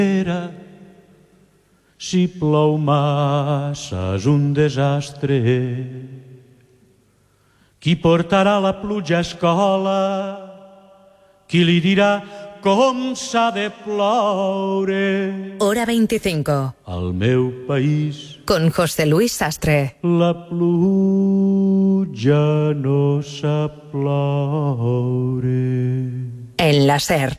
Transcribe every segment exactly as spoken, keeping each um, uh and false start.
Si plou massa és un desastre. Qui portarà la pluja a escola? Qui li dirà com s'ha de ploure? Hora veinticinco. Al meu país. Con José Luis Sastre. La pluja no sap ploure. En la SER.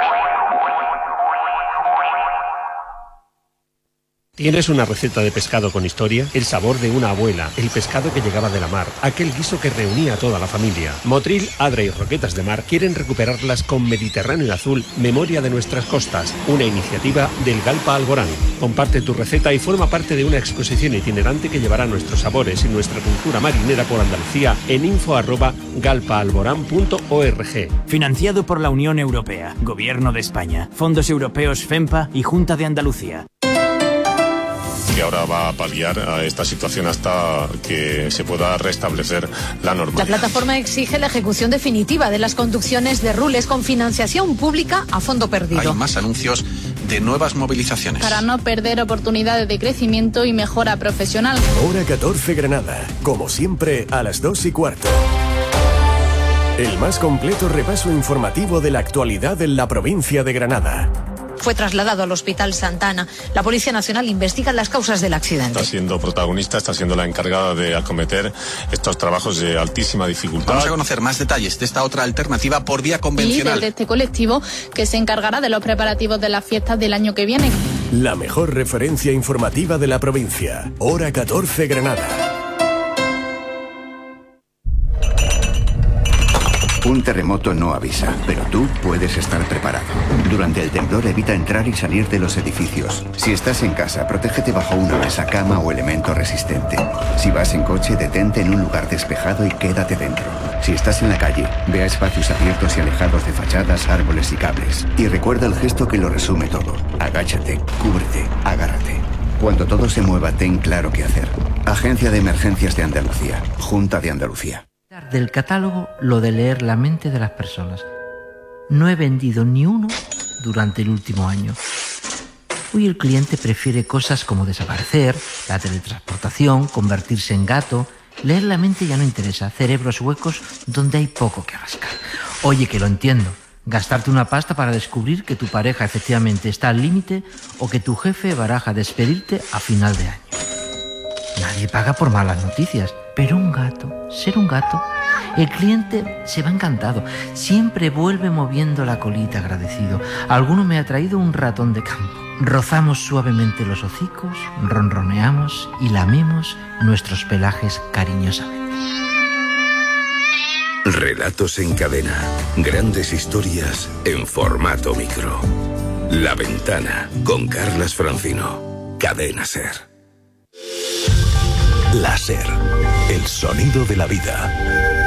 ¿Tienes una receta de pescado con historia? El sabor de una abuela, el pescado que llegaba de la mar, aquel guiso que reunía a toda la familia. Motril, Adra y Roquetas de Mar quieren recuperarlas con Mediterráneo Azul, Memoria de nuestras costas, una iniciativa del Galpa Alborán. Comparte tu receta y forma parte de una exposición itinerante que llevará nuestros sabores y nuestra cultura marinera por Andalucía en info arroba galpaalborán punto org. Financiado por la Unión Europea, Gobierno de España, Fondos Europeos FEMPA y Junta de Andalucía. Que ahora va a paliar a esta situación hasta que se pueda restablecer la normalidad. La plataforma exige la ejecución definitiva de las conducciones de Rules con financiación pública a fondo perdido. Hay más anuncios de nuevas movilizaciones. Para no perder oportunidades de crecimiento y mejora profesional. Hora catorce Granada, como siempre a las dos y cuarto. El más completo repaso informativo de la actualidad en la provincia de Granada. Fue trasladado al Hospital Santana. La Policía Nacional investiga las causas del accidente. Está siendo protagonista, está siendo la encargada de acometer estos trabajos de altísima dificultad. Vamos a conocer más detalles de esta otra alternativa por vía convencional. Líder de este colectivo que se encargará de los preparativos de las fiestas del año que viene. La mejor referencia informativa de la provincia. Hora catorce Granada. Un terremoto no avisa, pero tú puedes estar preparado. Durante el temblor evita entrar y salir de los edificios. Si estás en casa, protégete bajo una mesa, cama o elemento resistente. Si vas en coche, detente en un lugar despejado y quédate dentro. Si estás en la calle, ve a espacios abiertos y alejados de fachadas, árboles y cables. Y recuerda el gesto que lo resume todo. Agáchate, cúbrete, agárrate. Cuando todo se mueva, ten claro qué hacer. Agencia de Emergencias de Andalucía. Junta de Andalucía. Del catálogo lo de leer la mente de las personas. No he vendido ni uno durante el último año. Hoy el cliente prefiere cosas como desaparecer, la teletransportación, convertirse en gato. Leer la mente ya no interesa, cerebros huecos donde hay poco que rascar. Oye, que lo entiendo. Gastarte una pasta para descubrir que tu pareja efectivamente está al límite o que tu jefe baraja despedirte a final de año. Nadie paga por malas noticias, pero un gato, ser un gato, el cliente se va encantado. Siempre vuelve moviendo la colita agradecido. Alguno me ha traído un ratón de campo. Rozamos suavemente los hocicos, ronroneamos y lamemos nuestros pelajes cariñosamente. Relatos en cadena. Grandes historias en formato micro. La Ventana, con Carlas Francino. Cadena SER. La SER, el sonido de la vida.